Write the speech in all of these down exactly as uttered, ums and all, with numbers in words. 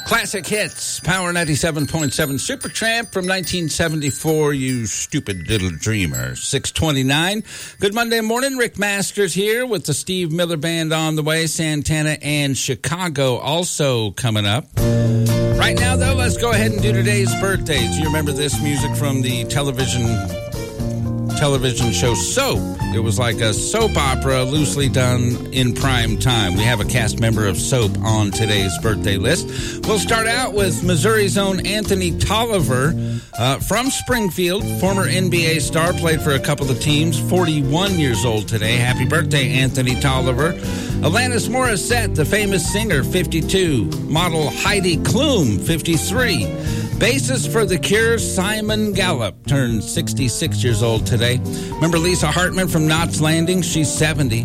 Classic hits, Power ninety-seven point seven Supertramp from nineteen seventy-four, you stupid little dreamer. six twenty-nine. Good Monday morning. Rick Masters here with the Steve Miller Band on the way. Santana and Chicago also coming up. Right now, though, let's go ahead and do today's birthdays. You remember this music from the television television show Soap. It was like a soap opera loosely done in prime time. We have a cast member of Soap on today's birthday list. We'll start out with Missouri's own Anthony Tolliver uh, from Springfield, former N B A star, played for a couple of teams, forty-one years old today. Happy birthday, Anthony Tolliver. Alanis Morissette, the famous singer, fifty-two. Model Heidi Klum, fifty-three. Bassist for The Cure, Simon Gallup, turned sixty-six years old today. Remember Lisa Hartman from Knots Landing? She's seventy.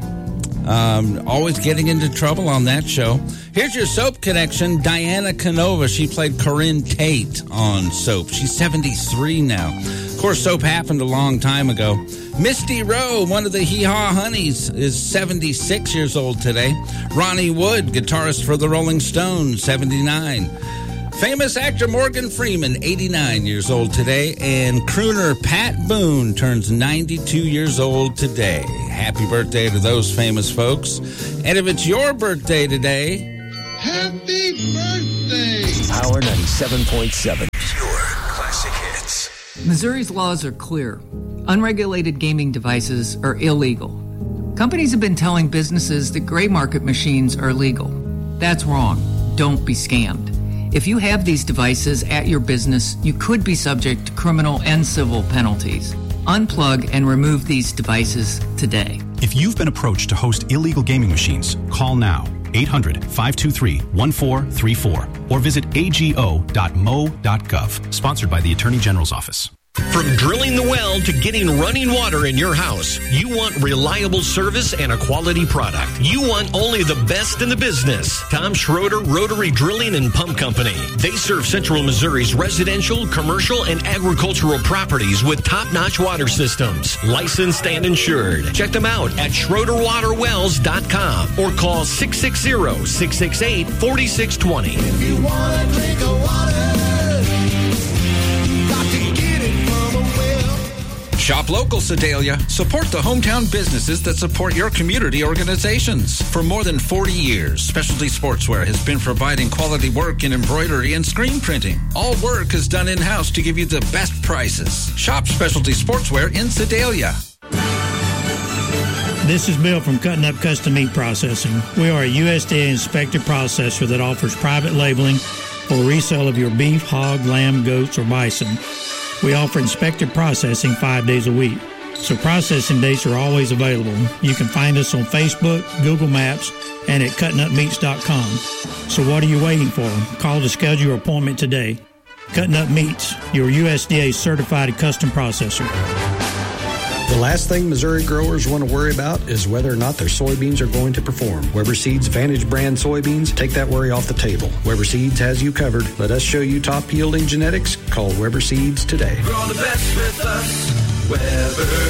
Um, always getting into trouble on that show. Here's your Soap connection, Diana Canova. She played Corinne Tate on Soap. She's seventy-three now. Of course, Soap happened a long time ago. Misty Rowe, one of the Hee Haw Honeys, is seventy-six years old today. Ronnie Wood, guitarist for the Rolling Stones, seventy-nine. Famous actor Morgan Freeman, eighty-nine years old today. And crooner Pat Boone turns ninety-two years old today. Happy birthday to those famous folks. And if it's your birthday today, happy birthday! Power ninety-seven point seven. Pure classic hits. Missouri's laws are clear. Unregulated gaming devices are illegal. Companies have been telling businesses that gray market machines are legal. That's wrong. Don't be scammed. If you have these devices at your business, you could be subject to criminal and civil penalties. Unplug and remove these devices today. If you've been approached to host illegal gaming machines, call now, eight hundred, five two three, one four three four, or visit a g o dot m o dot gov. Sponsored by the Attorney General's Office. From drilling the well to getting running water in your house, you want reliable service and a quality product. You want only the best in the business. Tom Schroeder Rotary Drilling and Pump Company. They serve Central Missouri's residential, commercial, and agricultural properties with top-notch water systems. Licensed and insured. Check them out at schroeder water wells dot com or call six six zero, six six eight, four six two zero. If you want to drink a water, you got to get it from a well. Shop local, Sedalia. Support the hometown businesses that support your community organizations. For more than forty years, Specialty Sportswear has been providing quality work in embroidery and screen printing. All work is done in-house to give you the best prices. Shop Specialty Sportswear in Sedalia. This is Bill from Cutting Up Custom Meat Processing. We are a U S D A-inspected processor that offers private labeling for resale of your beef, hog, lamb, goats, or bison. We offer inspected processing five days a week, so processing dates are always available. You can find us on Facebook, Google Maps, and at cutting up meats dot com. So what are you waiting for? Call to schedule your appointment today. Cutting Up Meats, your U S D A-certified custom processor. The last thing Missouri growers want to worry about is whether or not their soybeans are going to perform. Weber Seeds Vantage brand soybeans take that worry off the table. Weber Seeds has you covered. Let us show you top yielding genetics. Call Weber Seeds today. Grow the best with us, Weber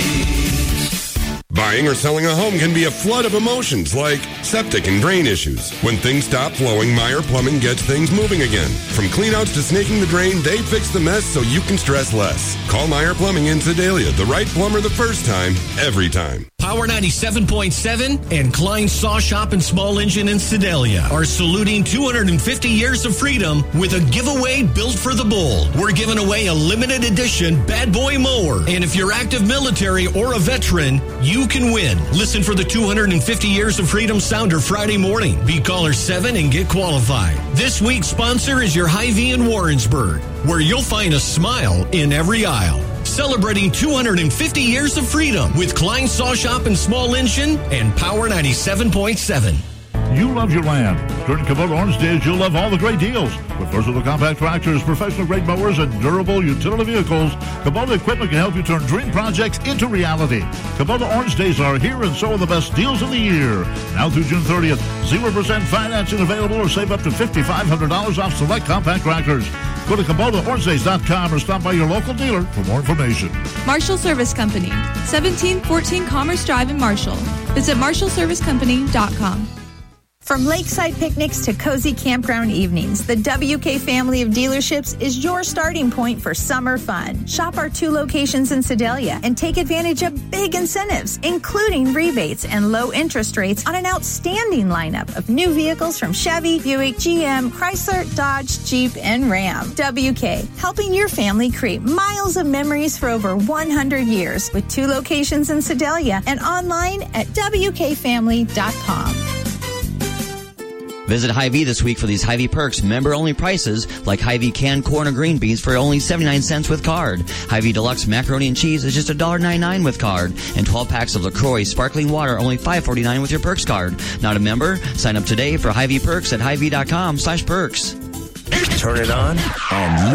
Seeds. Buying or selling a home can be a flood of emotions like septic and drain issues. When things stop flowing, Meyer Plumbing gets things moving again. From cleanouts to snaking the drain, they fix the mess so you can stress less. Call Meyer Plumbing in Sedalia. The right plumber the first time, every time. Power ninety-seven point seven and Klein Saw Shop and Small Engine in Sedalia are saluting two hundred fifty years of freedom with a giveaway built for the bull. We're giving away a limited edition Bad Boy mower. And if you're active military or a veteran, you can win. Listen for the two hundred fifty years of freedom sounder Friday morning. Be caller seven and get qualified. This week's sponsor is your Hy-Vee in Warrensburg, where you'll find a smile in every aisle. Celebrating two hundred fifty years of freedom with Klein Saw Shop and Small Engine and Power ninety-seven point seven. You love your land. During Kubota Orange Days, you'll love all the great deals. With versatile compact tractors, professional grade mowers, and durable utility vehicles, Kubota equipment can help you turn dream projects into reality. Kubota Orange Days are here, and so are the best deals of the year. Now through June thirtieth, zero percent financing available, or save up to five thousand five hundred dollars off select compact tractors. Go to Kubota Orange Days dot com or stop by your local dealer for more information. Marshall Service Company, seventeen fourteen Commerce Drive in Marshall. Visit marshall service company dot com. From lakeside picnics to cozy campground evenings, the W K family of dealerships is your starting point for summer fun. Shop our two locations in Sedalia and take advantage of big incentives, including rebates and low interest rates on an outstanding lineup of new vehicles from Chevy, Buick, G M, Chrysler, Dodge, Jeep, and Ram. W K, helping your family create miles of memories for over one hundred years with two locations in Sedalia and online at W K family dot com. Visit Hy-Vee this week for these Hy-Vee perks, member-only prices like Hy-Vee canned corn or green beans for only seventy-nine cents with card. Hy-Vee Deluxe macaroni and cheese is just one dollar ninety-nine with card. And twelve packs of LaCroix sparkling water only five forty-nine with your perks card. Not a member? Sign up today for Hy-Vee perks at Hy-Vee dot com slash perks. Turn it on and